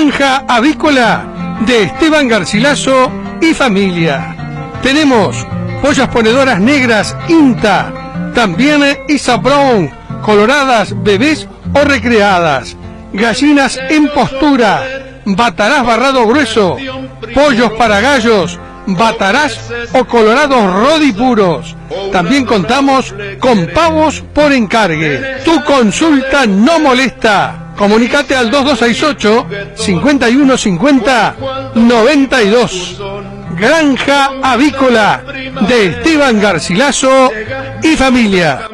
Granja Avícola de Esteban Garcilaso y familia. Tenemos pollas ponedoras negras INTA, también Isa Brown, coloradas, bebés o recreadas, gallinas en postura, batarás barrado grueso, pollos para gallos, batarás o colorados rodipuros. También contamos con pavos por encargue. Tu consulta no molesta. Comunicate al 2268-5150-92. Granja Avícola de Esteban Garcilaso y familia.